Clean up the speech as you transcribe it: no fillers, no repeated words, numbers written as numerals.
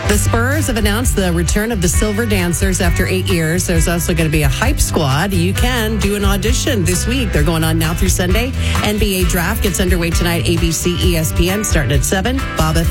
The Spurs have announced the return of the Silver Dancers after 8 years. There's also going to be a hype squad. You can do an audition this week. They're going on now through Sunday. NBA draft gets underway tonight. ABC, ESPN, starting at 7. Bob